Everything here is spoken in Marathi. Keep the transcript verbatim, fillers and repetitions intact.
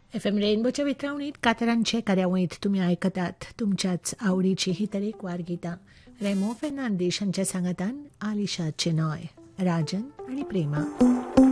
एफ एम रेनबोच्या वितरवणीत कातरांचे कार्यावळीत तुम्ही ऐकतात तुमच्याच आवडीची ही तरेकवार गितां. रेमो फेर्नांदीश हांच्या सांगातान आलिशा चेनॉय, राजन आणि प्रेमा.